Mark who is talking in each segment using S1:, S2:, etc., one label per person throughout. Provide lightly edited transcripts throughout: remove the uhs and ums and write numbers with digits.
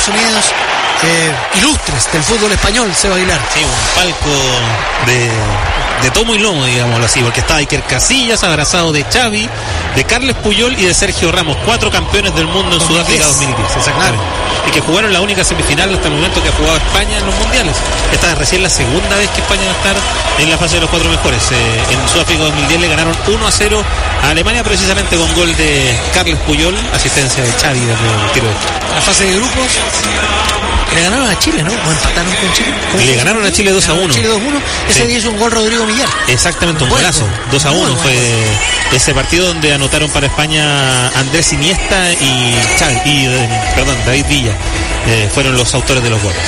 S1: Estados Unidos ilustres del fútbol español, Seba Aguilar.
S2: Sí, un palco de tomo y lomo, digámoslo así, porque estaba Iker Casillas abrazado de Xavi, de Carles Puyol y de Sergio Ramos, 4 campeones del mundo en Sudáfrica 2010, exactamente. Y que jugaron la única semifinal hasta el momento que ha jugado España en los mundiales. Esta es recién la segunda vez que España va a estar en la fase de los 4 mejores. En Sudáfrica 2010 le ganaron 1-0 a Alemania, precisamente con gol de Carles Puyol, asistencia de Xavi desde el tiro de esquina.
S1: La fase de grupos le ganaron a Chile, ¿no? ¿O empataron con Chile?
S2: Le ganaron a Chile 2-1.
S1: Chile 2-1. Ese día hizo un gol Rodrigo Millar.
S2: Exactamente, un golazo. 2-1 fue ese partido donde anotaron para España Andrés Iniesta y David Villa. Fueron los autores de los goles.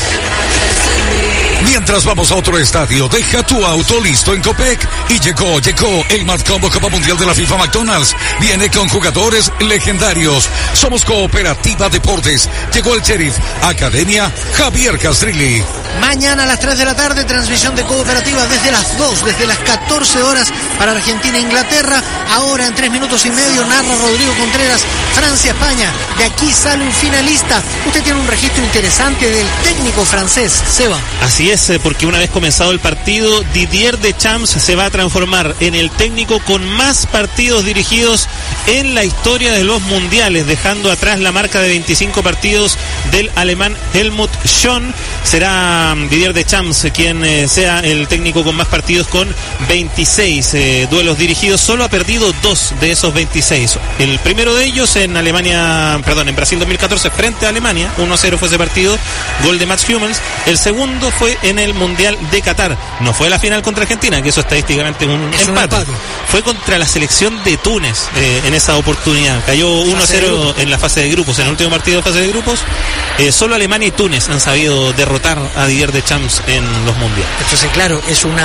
S3: Mientras vamos a otro estadio, deja tu auto listo en Copec. Y llegó el Mad Combo Copa Mundial de la FIFA McDonald's. Viene con jugadores legendarios. Somos Cooperativa Deportes. Llegó el Sheriff. Academia Javier Castrilli.
S1: Mañana a las 3 de la tarde, transmisión de Cooperativa desde las 2, desde las 14 horas para Argentina e Inglaterra. Ahora en 3 minutos y medio narra Rodrigo Contreras, Francia-España. De aquí sale un finalista. Usted tiene un registro interesante del técnico francés, Seba.
S2: Así es, porque una vez comenzado el partido, Didier Deschamps se va a transformar en el técnico con más partidos dirigidos en la historia de los mundiales, dejando atrás la marca de 25 partidos del alemán Helmut Schön. Será Didier Deschamps quien sea el técnico con más partidos, con 26 duelos dirigidos. Solo ha perdido 2 de esos 26. El primero de ellos en Brasil 2014 frente a Alemania, 1-0 fue ese partido, gol de Mats Hummels. El segundo fue en el Mundial de Qatar. No fue la final contra Argentina, que eso estadísticamente es un empate. Fue contra la selección de Túnez en esa oportunidad. Cayó 1-0 en la fase de grupos, en el último partido de fase de grupos. Solo Alemania y Túnez han sabido derrotar a Didier Deschamps en los mundiales.
S1: Entonces, claro,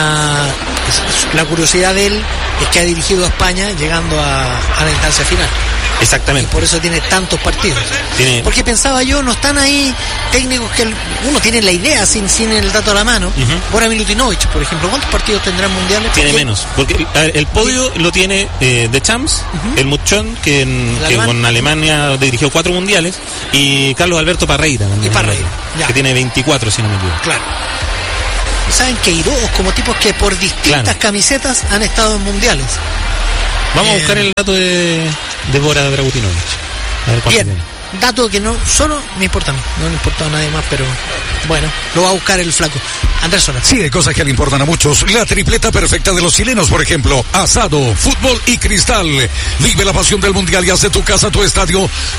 S1: la curiosidad de él es que ha dirigido a España llegando a la instancia final.
S2: Exactamente.
S1: Y por eso tiene tantos partidos. Porque pensaba yo, no están ahí técnicos que uno tiene la idea sin el dato a la mano. Bora Milutinovic, por ejemplo, ¿cuántos partidos tendrán mundiales?
S2: Tiene menos, porque el podio lo tiene Deschamps, el Schön, que con Alemania dirigió 4 mundiales, y Carlos Alberto Parreira, que tiene 24, si no me equivoco.
S1: Claro. Saben que hay dos como tipos que por distintas camisetas han estado en mundiales.
S2: Vamos a buscar el dato de Bora Dragutinovic.
S1: Bien, dato que no solo me importa a mí, no le importa a nadie más, pero bueno, lo va a buscar el flaco. Andrés Sola.
S3: Sí, hay cosas que le importan a muchos. La tripleta perfecta de los chilenos, por ejemplo: asado, fútbol y cristal. Vive la pasión del mundial y haz de tu casa tu estadio